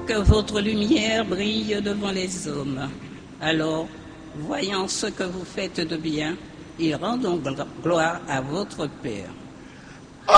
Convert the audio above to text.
que votre lumière brille devant les hommes. Alors, voyant ce que vous faites de bien, ils rendront gloire à votre Père